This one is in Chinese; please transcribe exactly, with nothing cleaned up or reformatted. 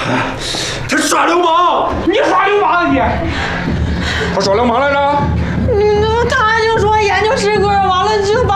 他耍流氓！你耍流氓啊你！他耍流氓来着？